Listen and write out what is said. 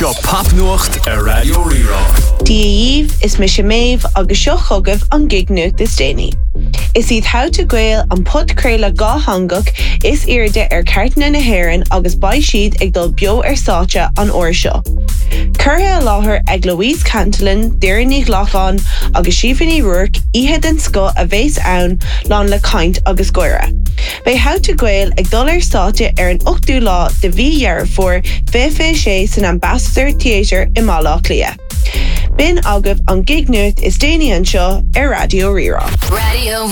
Seo Papnuacht a Radio Rira. Díomh is me Siaméh agus seo chugah an gignucht is déine. Is iad how to gael an podcréile gá hangach is irde cartna na hairan agus bai siad ag dul bio sáte an uair seo. Curtha láthair ag Louise Cantillon, Deireadh Lachlan agus Siobhan Rourke ihe den sco a bhés ann lán le caint agus goire. Bei how to gael ag dul sáte an 8ú lá de bhí for FFC san Ambassador Theatre i Malach Lia. Bin agah an gignucht is déine an seo ar Radio Rira. Radio